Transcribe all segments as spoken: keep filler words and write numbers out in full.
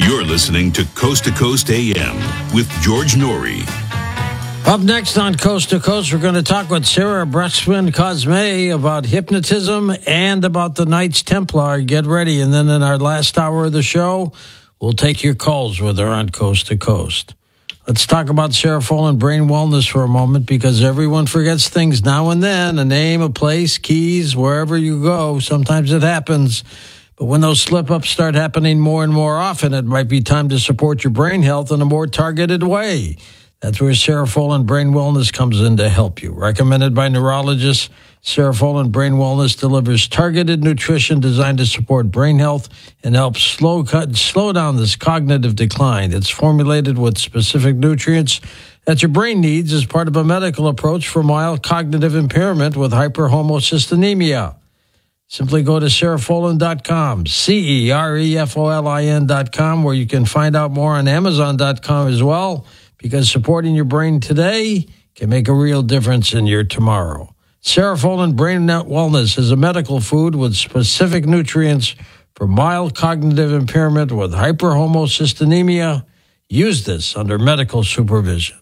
You're listening to Coast to Coast A M with George Norrie. Up next on Coast to Coast, we're going to talk with Sarah Bressman Cosme about hypnotism and about the Knights Templar. Get ready. And then in our last hour of the show, we'll take your calls with her on Coast to Coast. Let's talk about Sarah Folen brain wellness for a moment, because everyone forgets things now and then. A name, a place, keys, wherever you go. Sometimes it happens. But when those slip-ups start happening more and more often, it might be time to support your brain health in a more targeted way. That's where Sarah Folen Brain Wellness comes in to help you. Recommended by neurologists, Sarah Folen Brain Wellness delivers targeted nutrition designed to support brain health and help slow cut, slow down this cognitive decline. It's formulated with specific nutrients that your brain needs as part of a medical approach for mild cognitive impairment with hyperhomocystinemia. Simply go to sarah folen dot com, C E R E F O L I N dot com, where you can find out more on amazon dot com as well, because supporting your brain today can make a real difference in your tomorrow. Sarah Folen Brain Wellness is a medical food with specific nutrients for mild cognitive impairment with hyperhomocystinemia. Use this under medical supervision.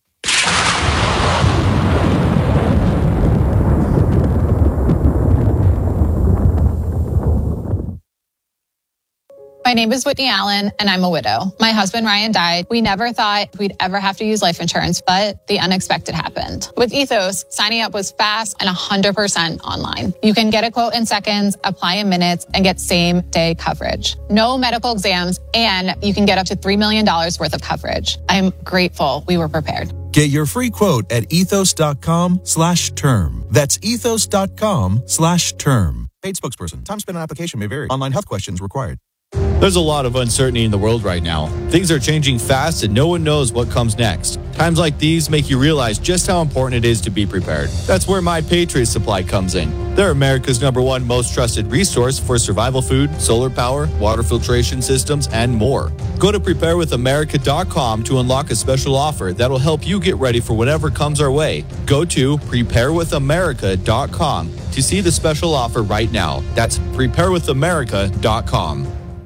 My name is Whitney Allen, and I'm a widow. My husband, Ryan, died. We never thought we'd ever have to use life insurance, but the unexpected happened. With Ethos, signing up was fast and one hundred percent online. You can get a quote in seconds, apply in minutes, and get same-day coverage. No medical exams, and you can get up to three million dollars worth of coverage. I'm grateful we were prepared. Get your free quote at ethos.com slash term. That's ethos.com slash term. Paid spokesperson. Time spent on application may vary. Online health questions required. There's a lot of uncertainty in the world right now. Things are changing fast and no one knows what comes next. Times like these make you realize just how important it is to be prepared. That's where My Patriot Supply comes in. They're America's number one most trusted resource for survival food, solar power, water filtration systems, and more. Go to prepare with america dot com to unlock a special offer that'll help you get ready for whatever comes our way. Go to prepare with america dot com to see the special offer right now. That's prepare with america dot com.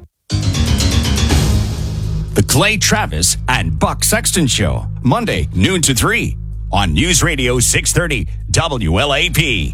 The Clay Travis and Buck Sexton Show, Monday, noon to three, on News Radio six thirty W L A P.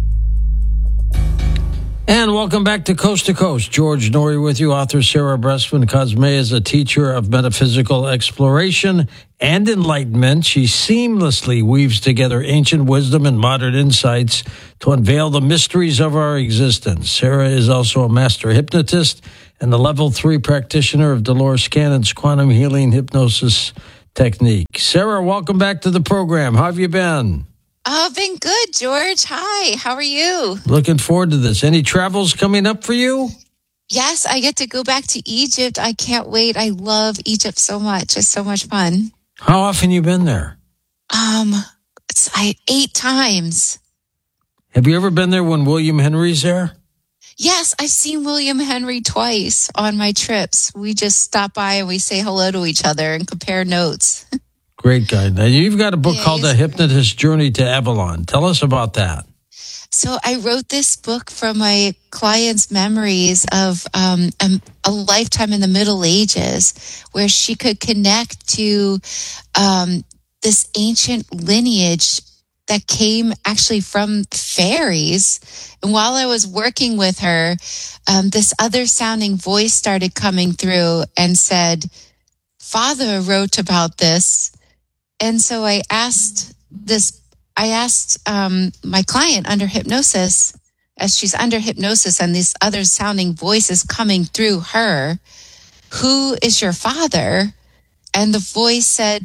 And welcome back to Coast to Coast. George Norrie with you. Author Sarah Bressman Cosme is a teacher of metaphysical exploration and enlightenment. She seamlessly weaves together ancient wisdom and modern insights to unveil the mysteries of our existence. Sarah is also a master hypnotist and the level three practitioner of Dolores Cannon's quantum healing hypnosis technique. Sarah, welcome back to the program. How have you been? Oh, been good, George. Hi, how are you? Looking forward to this. Any travels coming up for you? Yes, I get to go back to Egypt. I can't wait. I love Egypt so much. It's so much fun. How often you been there? Um, it's I eight times. Have you ever been there when William Henry's there? Yes, I've seen William Henry twice on my trips. We just stop by and we say hello to each other and compare notes. Great guy. Now, you've got a book yeah, called The Hypnotist's Journey to Avalon. Tell us about that. So I wrote this book from my client's memories of um, a, a lifetime in the Middle Ages, where she could connect to um, this ancient lineage that came actually from fairies. And while I was working with her, um, this other sounding voice started coming through and said, Father wrote about this. And so I asked this, I asked um, my client under hypnosis, as she's under hypnosis and this other sounding voice is coming through her, who is your father? And the voice said,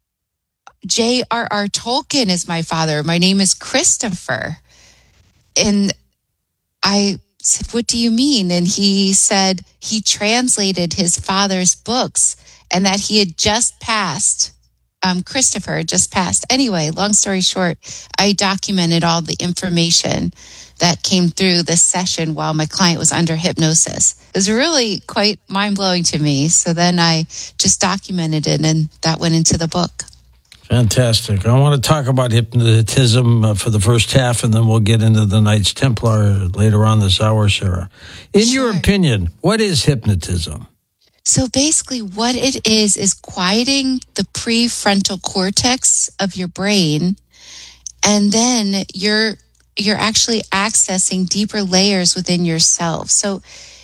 J R R Tolkien is my father. My name is Christopher. And I said, what do you mean? And he said he translated his father's books and that he had just passed. Um, Christopher just passed. Anyway, long story short, I documented all the information that came through this session while my client was under hypnosis. It was really quite mind-blowing to me. So then I just documented it, and that went into the book. Fantastic. I want to talk about hypnotism uh, for the first half, and then we'll get into the Knights Templar later on this hour, Sarah. In Sure. your opinion, what is hypnotism? So basically what it is, is quieting the prefrontal cortex of your brain. And then you're, you're actually accessing deeper layers within yourself. So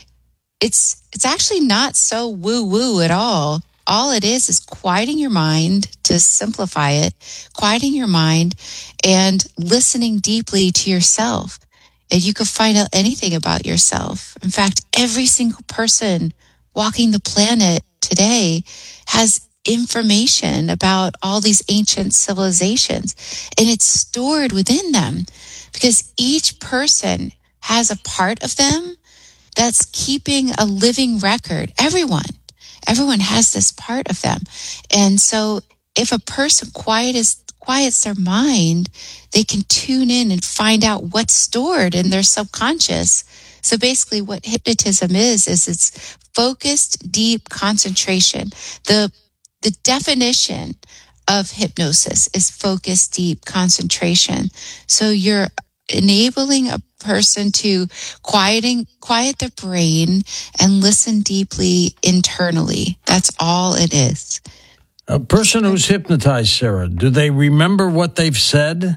it's, it's actually not so woo woo at all. All it is is quieting your mind, to simplify it, quieting your mind and listening deeply to yourself. And you can find out anything about yourself. In fact, every single person walking the planet today has information about all these ancient civilizations, and it's stored within them because each person has a part of them that's keeping a living record. Everyone, everyone has this part of them. And so if a person quiet is, quiets their mind, they can tune in and find out what's stored in their subconscious. So basically what hypnotism is, is it's focused, deep concentration. The, the definition of hypnosis is focused, deep concentration. So you're enabling a person to quieting, quiet their brain and listen deeply internally. That's all it is. A person who's hypnotized, Sarah, do they remember what they've said?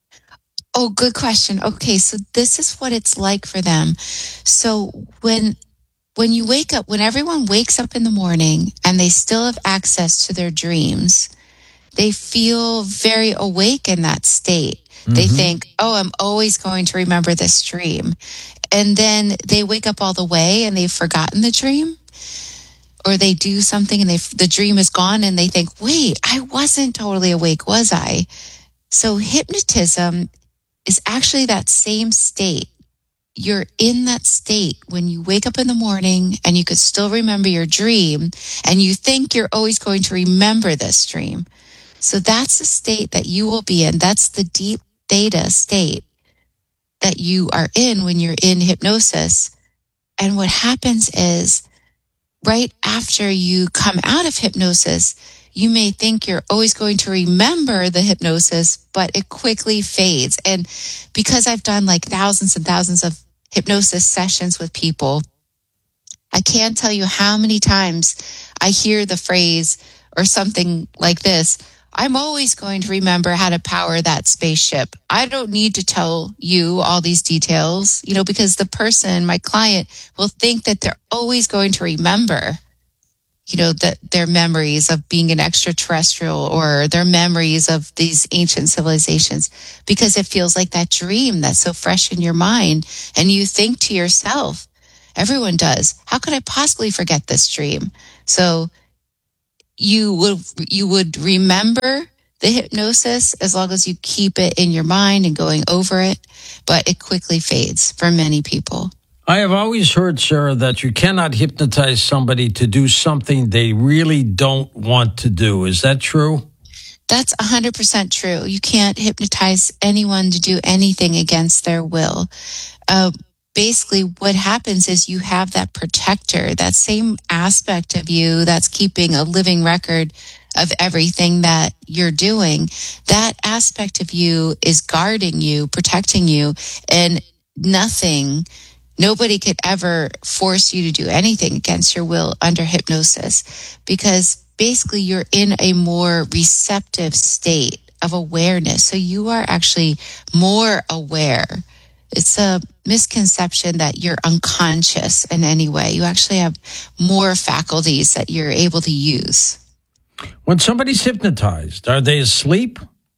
Oh, good question. Okay, so this is what it's like for them. So when when you wake up, when everyone wakes up in the morning and they still have access to their dreams, they feel very awake in that state. Mm-hmm. They think, oh, I'm always going to remember this dream. And then they wake up all the way and they've forgotten the dream. Or they do something and they the dream is gone and they think, wait, I wasn't totally awake, was I? So hypnotism is actually that same state. You're in that state when you wake up in the morning and you could still remember your dream and you think you're always going to remember this dream. So that's the state that you will be in. That's the deep theta state that you are in when you're in hypnosis. And what happens is right after you come out of hypnosis, you may think you're always going to remember the hypnosis, but it quickly fades. And because I've done like thousands and thousands of hypnosis sessions with people, I can't tell you how many times I hear the phrase or something like this, I'm always going to remember how to power that spaceship. I don't need to tell you all these details, you know, because the person, my client, will think that they're always going to remember, you know, that their memories of being an extraterrestrial or their memories of these ancient civilizations, because it feels like that dream that's so fresh in your mind. And you think to yourself, everyone does, how could I possibly forget this dream? So you would, you would remember the hypnosis as long as you keep it in your mind and going over it, but it quickly fades for many people. I have always heard, Sarah, that you cannot hypnotize somebody to do something they really don't want to do. Is that true? That's one hundred percent true. You can't hypnotize anyone to do anything against their will. Uh, basically, what happens is you have that protector, that same aspect of you that's keeping a living record of everything that you're doing. That aspect of you is guarding you, protecting you, and nothing... Nobody could ever force you to do anything against your will under hypnosis, because basically you're in a more receptive state of awareness. So you are actually more aware. It's a misconception that you're unconscious in any way. You actually have more faculties that you're able to use. When somebody's hypnotized, are they asleep?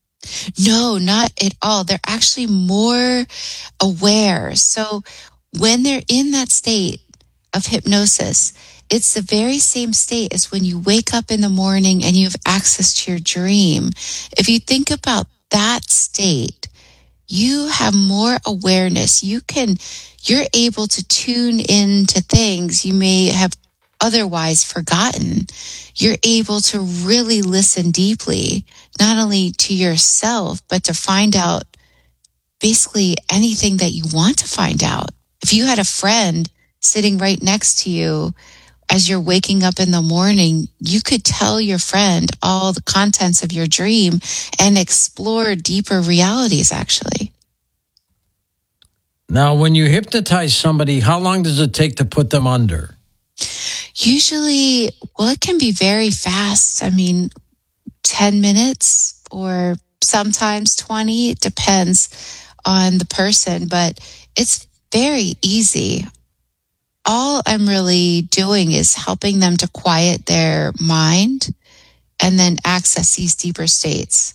No, not at all. They're actually more aware. So when they're in that state of hypnosis, it's the very same state as when you wake up in the morning and you have access to your dream. If you think about that state, you have more awareness. You can, you're able to tune into things you may have otherwise forgotten. You're able to really listen deeply, not only to yourself, but to find out basically anything that you want to find out. If you had a friend sitting right next to you as you're waking up in the morning, you could tell your friend all the contents of your dream and explore deeper realities, actually. Now, when you hypnotize somebody, how long does it take to put them under? Usually, well, it can be very fast. I mean, ten minutes or sometimes twenty. It depends on the person, but it's very easy. All I'm really doing is helping them to quiet their mind and then access these deeper states.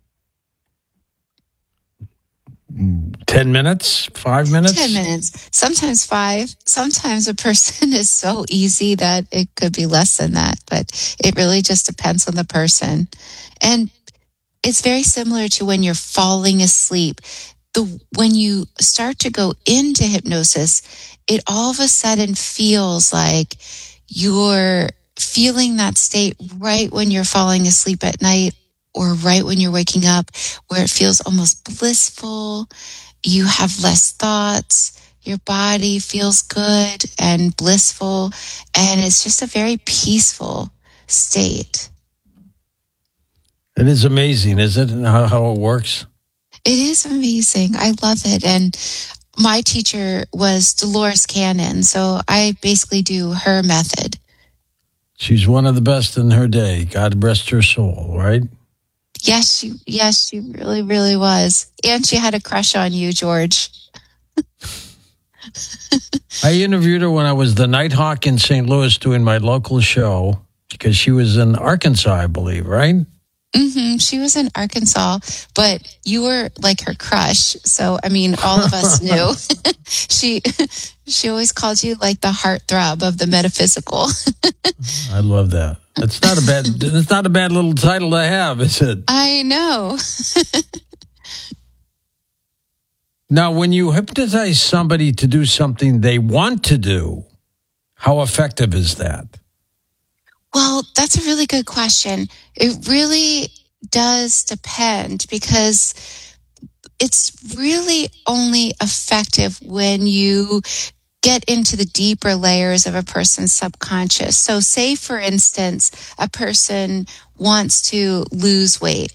Ten minutes? Five minutes? Ten minutes. Sometimes five. Sometimes a person is so easy that it could be less than that, but it really just depends on the person. And it's very similar to when you're falling asleep. The, when you start to go into hypnosis, it all of a sudden feels like you're feeling that state right when you're falling asleep at night or right when you're waking up, where it feels almost blissful. You have less thoughts. Your body feels good and blissful. And it's just a very peaceful state. It is amazing, isn't it, how, how it works? It is amazing. I love it. And my teacher was Dolores Cannon, so I basically do her method. She's one of the best in her day. God rest her soul, right? Yes, she, yes, she really, really was. And she had a crush on you, George. I interviewed her when I was the Nighthawk in Saint Louis doing my local show, because she was in Arkansas, I believe, right? Mm-hmm. She was in Arkansas, but you were like her crush. So, I mean, all of us knew. she she always called you like the heartthrob of the metaphysical. I love that. It's not a bad. It's not a bad little title to have, is it? I know. Now, when you hypnotize somebody to do something they want to do, how effective is that? Well, that's a really good question. It really does depend, because it's really only effective when you get into the deeper layers of a person's subconscious. So say, for instance, a person wants to lose weight.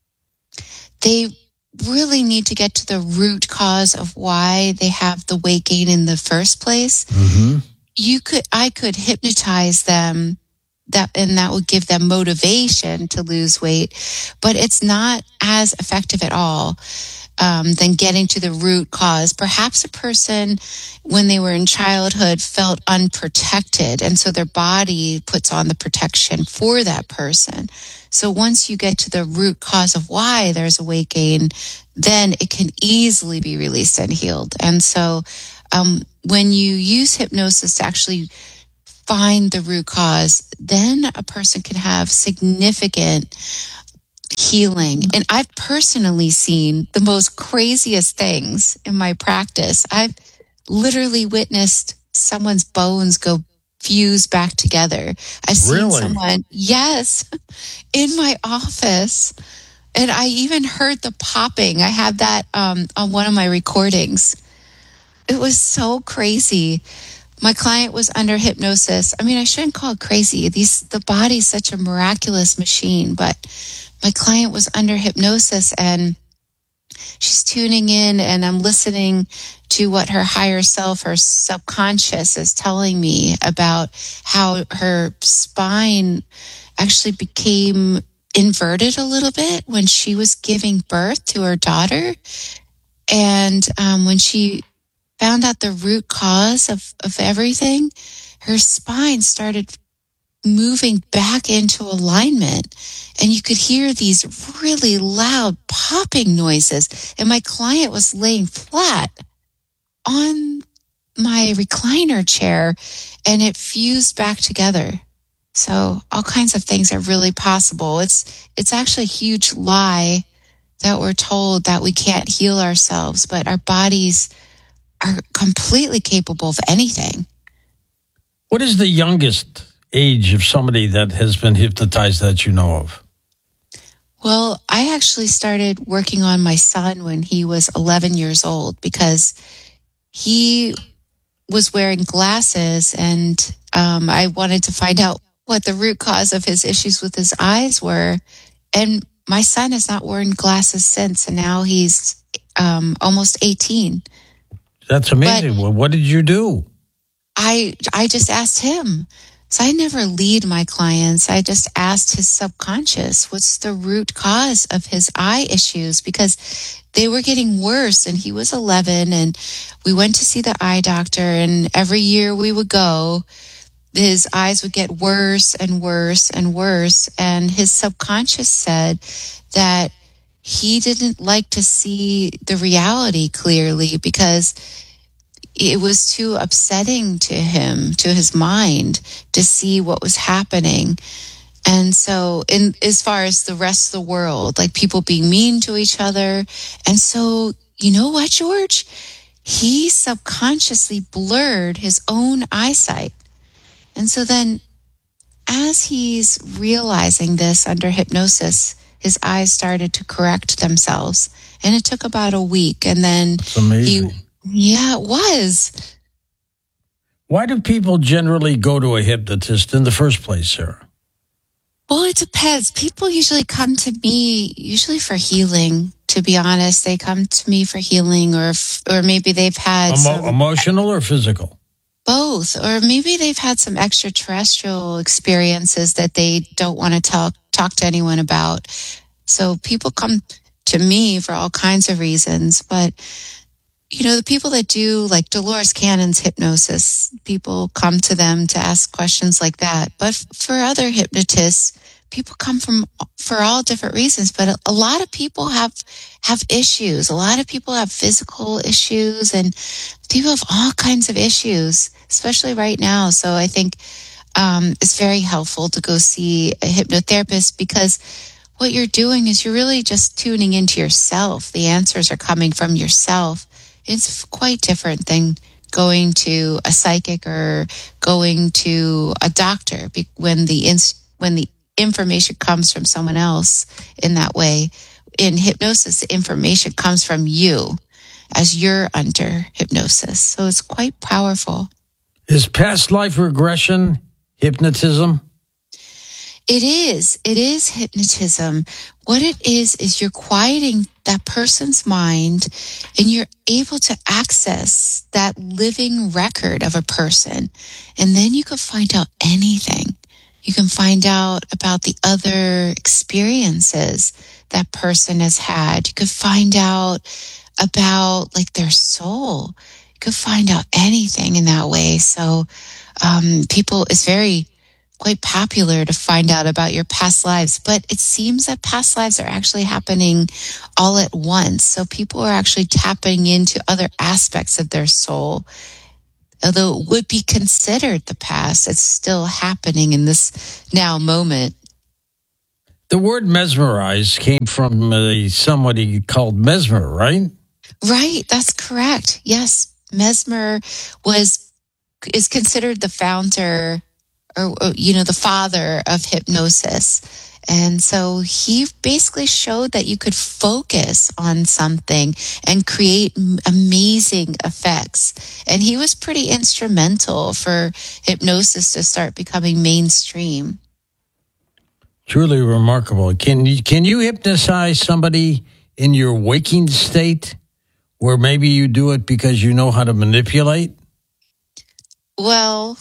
They really need to get to the root cause of why they have the weight gain in the first place. Mm-hmm. You could, I could hypnotize them, that, and that would give them motivation to lose weight, but it's not as effective at all um, than getting to the root cause. Perhaps a person, when they were in childhood, felt unprotected, and so their body puts on the protection for that person. So once you get to the root cause of why there's a weight gain, then it can easily be released and healed. And so um, when you use hypnosis to actually find the root cause, then a person can have significant healing. And I've personally seen the most craziest things in my practice. I've literally witnessed someone's bones go fuse back together. I've seen really? someone, yes, in my office. And I even heard the popping. I had that um, on one of my recordings. It was so crazy. My client was under hypnosis. I mean, I shouldn't call it crazy. These, the body's such a miraculous machine, but my client was under hypnosis and she's tuning in, and I'm listening to what her higher self, her subconscious, is telling me about how her spine actually became inverted a little bit when she was giving birth to her daughter. And um, when she found out the root cause of, of everything, her spine started moving back into alignment. And you could hear these really loud popping noises. And my client was laying flat on my recliner chair, and it fused back together. So all kinds of things are really possible. It's it's actually a huge lie that we're told that we can't heal ourselves, but our bodies are completely capable of anything. What is the youngest age of somebody that has been hypnotized that you know of? Well, I actually started working on my son when he was eleven years old, because he was wearing glasses, and um, I wanted to find out what the root cause of his issues with his eyes were. And my son has not worn glasses since, and now he's um, almost eighteen. That's amazing. But well, what did you do? I I just asked him. So I never lead my clients. I just asked his subconscious, what's the root cause of his eye issues? Because they were getting worse, and he was eleven, and we went to see the eye doctor, and every year we would go, his eyes would get worse and worse and worse. And his subconscious said that he didn't like to see the reality clearly because it was too upsetting to him, to his mind, to see what was happening. And so in as far as the rest of the world, like people being mean to each other. And so, you know what, George? He subconsciously blurred his own eyesight. And so then as he's realizing this under hypnosis, his eyes started to correct themselves. And it took about a week. And then it's amazing. he Yeah, it was. Why do people generally go to a hypnotist in the first place, Sarah? Well, it depends. People usually come to me, usually for healing, to be honest. They come to me for healing, or or maybe they've had Emo- some, emotional or physical? both. Or maybe they've had some extraterrestrial experiences that they don't want to talk, talk to anyone about. So people come to me for all kinds of reasons. But you know, the people that do like Dolores Cannon's hypnosis, people come to them to ask questions like that. But for other hypnotists, people come from for all different reasons. But a, a lot of people have have issues. A lot of people have physical issues, and people have all kinds of issues, especially right now. So I think um, it's very helpful to go see a hypnotherapist, because what you're doing is you're really just tuning into yourself. The answers are coming from yourself. It's quite different than going to a psychic or going to a doctor when the ins- when the information comes from someone else in that way. In hypnosis, the information comes from you as you're under hypnosis. So it's quite powerful. Is past life regression hypnotism? It is. It is hypnotism. What it is, is you're quieting that person's mind, and you're able to access that living record of a person. And then you can find out anything. You can find out about the other experiences that person has had. You could find out about like their soul. You could find out anything in that way. So um, people, it's very quite popular to find out about your past lives, but it seems that past lives are actually happening all at once. So people are actually tapping into other aspects of their soul. Although it would be considered the past, it's still happening in this now moment. The word mesmerize came from uh, somebody called Mesmer, right? Right, that's correct. Yes, Mesmer was is considered the founder, or, or you know, the father of hypnosis. And so he basically showed that you could focus on something and create amazing effects. And he was pretty instrumental for hypnosis to start becoming mainstream. Truly remarkable. Can you, can you hypnotize somebody in your waking state, where maybe you do it because you know how to manipulate? Well,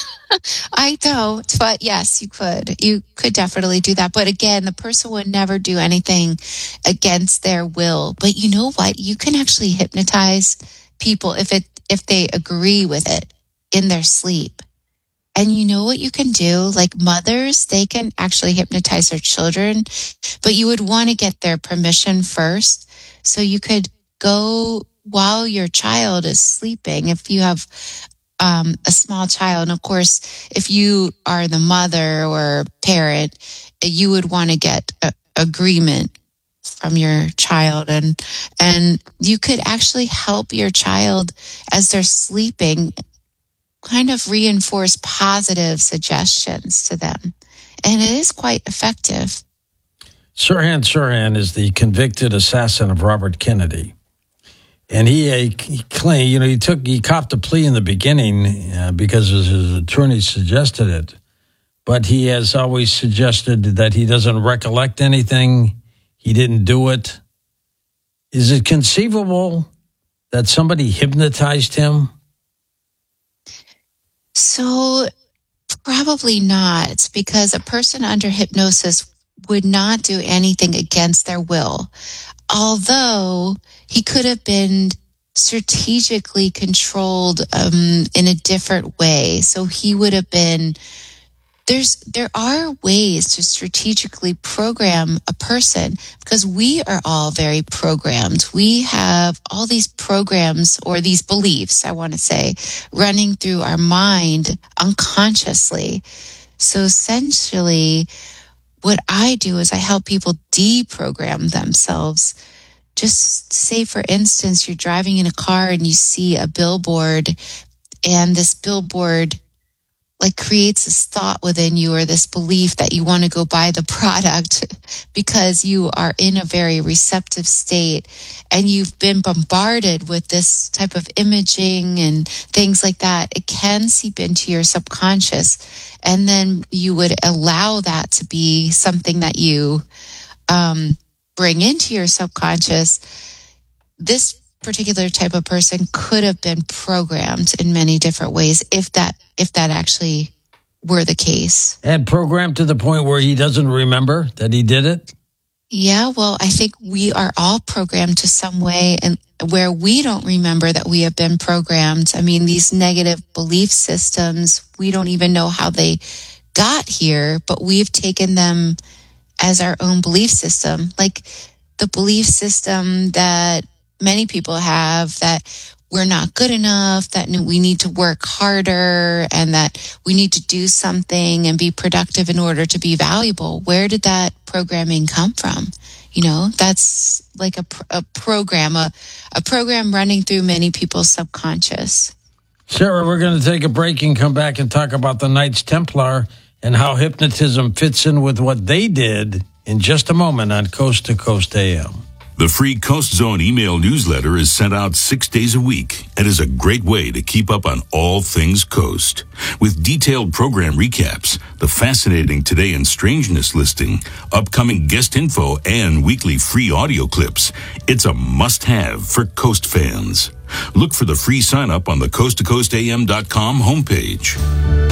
I don't, but yes, you could. You could definitely do that. But again, the person would never do anything against their will. But you know what? You can actually hypnotize people if it if they agree with it in their sleep. And you know what you can do? Like mothers, they can actually hypnotize their children, but you would want to get their permission first. So you could go while your child is sleeping, if you have Um, a small child. And of course, if you are the mother or parent, you would want to get a, agreement from your child. And, and you could actually help your child as they're sleeping, kind of reinforce positive suggestions to them. And it is quite effective. Sirhan Sirhan is the convicted assassin of Robert Kennedy. And he, uh, he claimed, you know, he took, he copped a plea in the beginning uh, because his attorney suggested it. But he has always suggested that he doesn't recollect anything. He didn't do it. Is it conceivable that somebody hypnotized him? So probably not, because a person under hypnosis would not do anything against their will. Although he could have been strategically controlled um, in a different way. So he would have been, there's, there are ways to strategically program a person, because we are all very programmed. We have all these programs, or these beliefs, I want to say, running through our mind unconsciously. So essentially, what I do is I help people deprogram themselves. Just say, for instance, you're driving in a car and you see a billboard, and this billboard like creates this thought within you, or this belief that you want to go buy the product because you are in a very receptive state, and you've been bombarded with this type of imaging and things like that. It can seep into your subconscious, and then you would allow that to be something that you um, bring into your subconscious. This particular type of person could have been programmed in many different ways, if that if that actually were the case. And programmed to the point where he doesn't remember that he did it? Yeah, well, I think we are all programmed to some way, and where we don't remember that we have been programmed. I mean, these negative belief systems, we don't even know how they got here, but we've taken them as our own belief system. Like the belief system that many people have, that we're not good enough, that we need to work harder, and that we need to do something and be productive in order to be valuable. Where did that programming come from? You know, that's like a, a program, a, a program running through many people's subconscious. Sarah, we're going to take a break and come back and talk about the Knights Templar and how hypnotism fits in with what they did in just a moment on Coast to Coast A M. The free Coast Zone email newsletter is sent out six days a week and is a great way to keep up on all things Coast. With detailed program recaps, the fascinating Today in Strangeness listing, upcoming guest info, and weekly free audio clips, it's a must-have for Coast fans. Look for the free sign-up on the coast to coast a m dot com homepage.